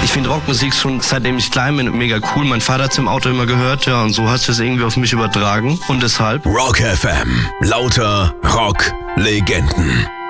Ich finde Rockmusik schon seitdem ich klein bin mega cool. Mein Vater hat es im Auto immer gehört, ja, und so hat es das irgendwie auf mich übertragen. Und deshalb Rock FM. Lauter Rock-Legenden.